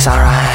That's alright.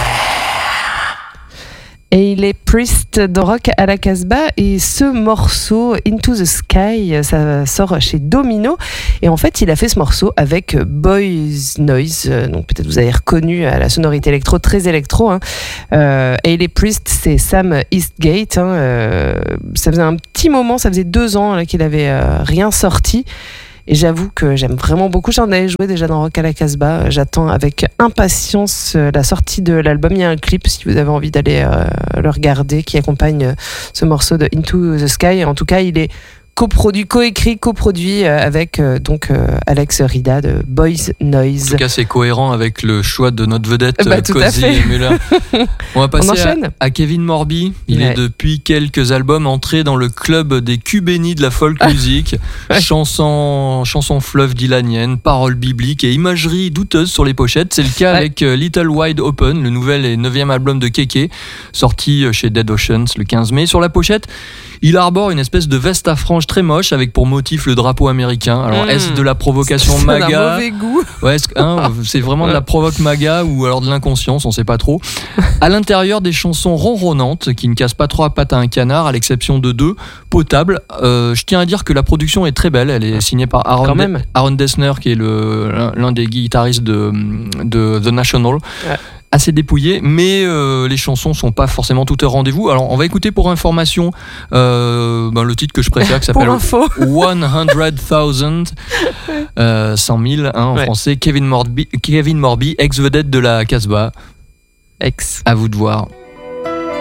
Et il est Priest dans Rock à la Casbah, et ce morceau Into the Sky, ça sort chez Domino, et en fait il a fait ce morceau avec Boys Noise, donc peut-être vous avez reconnu à la sonorité électro, très électro, hein. Et il est Priest, c'est Sam Eastgate, hein. Ça faisait un petit moment, ça faisait 2 ans là, qu'il avait rien sorti. Et j'avoue que j'aime vraiment beaucoup. J'en avais joué déjà dans Rock à la Casbah. J'attends avec impatience la sortie de l'album. Il y a un clip, si vous avez envie d'aller le regarder, qui accompagne ce morceau de Into the Sky. En tout cas, il est coproduit avec Alex Rida de Boys Noise. En tout cas, c'est cohérent avec le choix de notre vedette Cozy Muller. On va passer à Kevin Morby. Il est depuis quelques albums entré dans le club des culs bénis de la folk music. Chansons fleuve dylanienne, paroles bibliques et imagerie douteuse sur les pochettes. C'est le cas avec Little Wide Open, le nouvel et 9e album de Kéké, sorti chez Dead Oceans le 15 mai. Sur la pochette, il arbore une espèce de veste à franges très moche avec pour motif le drapeau américain. Alors est-ce de la provocation MAGA ? C'est un mauvais goût. Ouais, c'est vraiment de la provoque MAGA ou alors de l'inconscience, on sait pas trop. À l'intérieur, des chansons ronronnantes qui ne cassent pas trop à pattes à un canard, à l'exception de 2, potables. Je tiens à dire que la production est très belle. Elle est signée par Aaron Dessner, qui est l'un des guitaristes de The National. Ouais. Assez dépouillé, mais les chansons sont pas forcément toutes au rendez-vous. Alors on va écouter pour information le titre que je préfère, qui s'appelle 100,000, 100 000 en français. Kevin Morby, ex-vedette de la Casbah. À vous de voir.